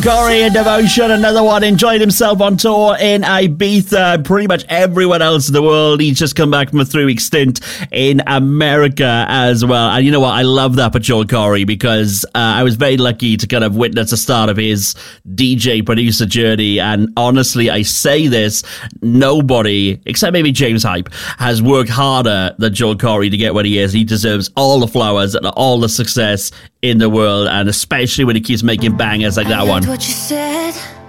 Corey and Devotion, another one, enjoyed himself on tour in Ibiza. Pretty much everyone else in the world. He's just come back from a 3-week stint in America as well. And you know what? I love that for Joel Corey because I was very lucky to kind of witness the start of his DJ producer journey. And honestly, I say this, nobody, except maybe James Hype, has worked harder than Joel Corey to get where he is. He deserves all the flowers and all the success in the world, and especially when he keeps making bangers like that one. What you said